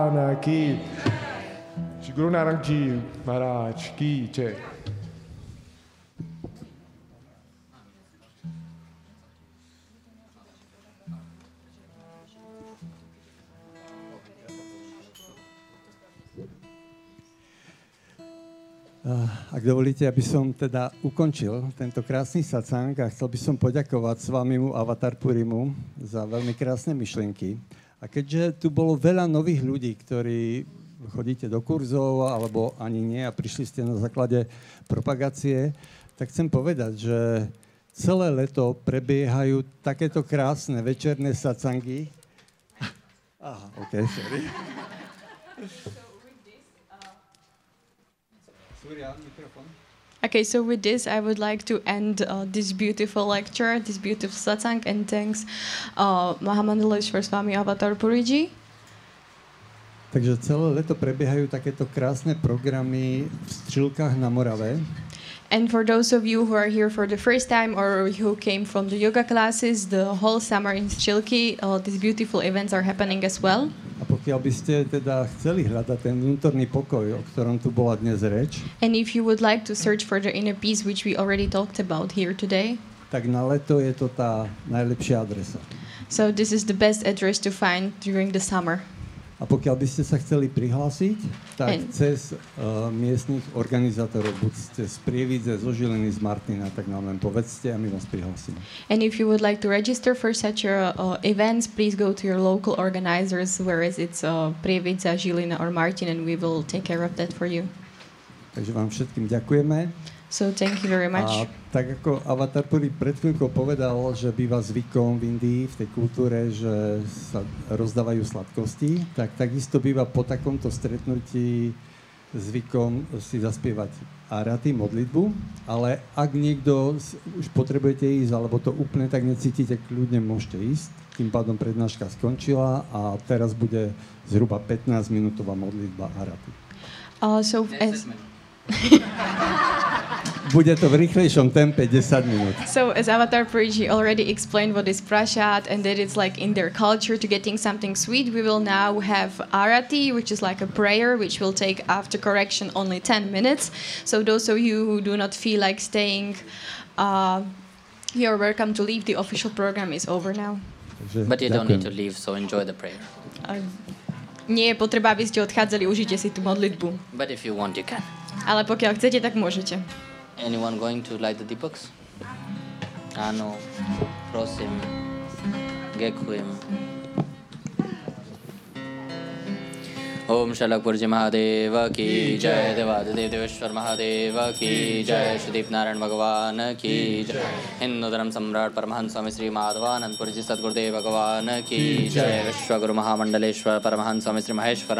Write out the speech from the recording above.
की श्री गुरु नानक जी महाराज की जय. Ak dovolíte, aby som teda ukončil tento krásny satsang a chcel by som poďakovať Svamimu Avatar Purimu za veľmi krásne myšlienky. A keďže tu bolo veľa nových ľudí, ktorí chodíte do kurzov alebo ani nie a prišli ste na základe propagácie, tak chcem povedať, že celé leto prebiehajú takéto krásne večerné satsangy. Aha, ok, sorry. Okay, so with this, I would like to end this beautiful lecture, this beautiful satsang, and thanks Mahamandaleshwar Swami Avatar Puriji. Takže celé leto prebiehajú takéto krásne programy v Střílkách na Morave. And for those of you who are here for the first time or who came from the yoga classes, the whole summer in Střílky, these beautiful events are happening as well. A pokiaľ by ste teda chceli hľadať ten vnútorný pokoj, o ktorom tu bola dnes reč, And if you would like to search for the inner peace, which we already talked about here today, tak na leto je to tá najlepšia adresa. so this is the best address to find during the summer. A pokiaľ by ste sa chceli prihlásiť, tak And- cez miestnych organizátorov, buď cez Prievidze, zo Žiliny, z Martina, tak nám len povedzte a my vás prihlásime. And if you would like to register for such events, please go to your local organizers, whereas it's Prievidza, Žilina, or Martin, and we will take care of that for you. Takže vám všetkým ďakujeme. So thank you very A much. tak ako Avatar Puri pred chvíľkou povedal, že býva zvykom v Indii, v tej kultúre, že sa rozdávajú sladkosti, tak takisto býva po takomto stretnutí zvykom si zaspievať arati, modlitbu, ale ak niekto už potrebujete ísť, alebo to úplne tak necítite, kľudne môžete ísť. Tým pádom prednáška skončila a teraz bude zhruba 15-minútová modlitba arati. So as Bude to v rýchlejšom tempe 10 minút. Avatar Puriji already explained what is prasad and that it's like in their culture to getting something sweet, we will now have arati, which is like a prayer, which will take after correction only 10 minutes. So those of you who do not feel like staying, you are welcome to leave. The official program is over now. Takže But you don't need ďakujem. to leave, so enjoy the prayer. Nie je potreba, aby ste odchádzali, užite si tú modlitbu. But if you want, you can. Ale pokiaľ chcete, tak môžete. Anyone going to light the deepaks? Áno, prosím. Ďakujem. ओम शलकपुर जी महादेव की जय देवादिदेव देवेश्वर महादेव की जय सुदीप नारायण भगवान की जय हिंदू धर्म सम्राट परमहंस स्वामी श्री माधवानंदपुर जी सदगुरुदेव भगवान की जय विश्वगुरु महामंडलेश्वर परमहंस स्वामी श्री महेश्वर